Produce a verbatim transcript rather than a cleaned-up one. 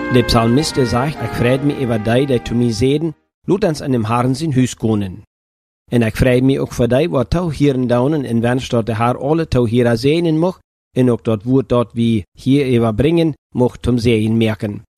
Der Psalmist, der sagt, ich freut mich über die, die zu mir sehen, lut uns an dem Haaren sein Hus konen. En ich freut mich auch für die, wat tau hier in daunen, en wenn dort der Haar alle tau hier sehen mocht, en auch dort Wort dort wie hier überbringen, mocht zum Sehen merken.